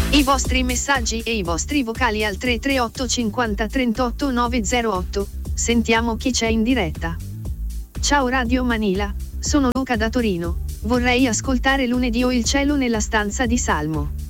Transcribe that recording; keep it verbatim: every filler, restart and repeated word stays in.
I vostri messaggi e i vostri vocali al tre tre otto cinquanta trentotto novecentotto. Sentiamo chi c'è in diretta. Ciao Radio Manila, sono Luca da Torino. Vorrei ascoltare Lunedì o il cielo nella stanza di Salmo.